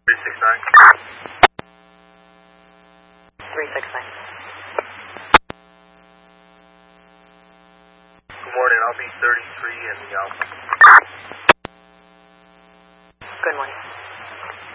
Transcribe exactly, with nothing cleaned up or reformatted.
three six nine. three six nine. Good morning, I'll be thirty-three in the Alpha.